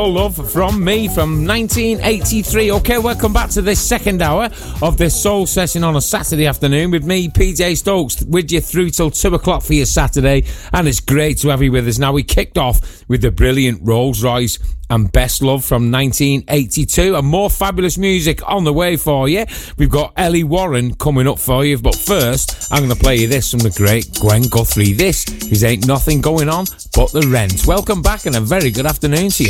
Love from me from 1983. Okay, welcome back to this second hour of this soul session on a Saturday afternoon with me, PJ Stokes, with you through till 2 o'clock for your Saturday, and it's great to have you with us. Now, we kicked off with the brilliant Rolls Royce and Best Love from 1982, and more fabulous music on the way for you. We've got Ellie Warren coming up for you, but first I'm going to play you this from the great Gwen Guthrie. This is Ain't Nothing Going On But the Rent. Welcome back and a very good afternoon to you.